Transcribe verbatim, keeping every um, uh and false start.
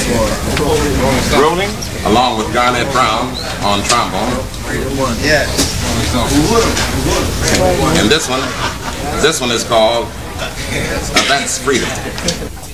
Rolling, along with Garnett Brown on trombone. Yeah. And this one, this one is called uh, That's Freedom.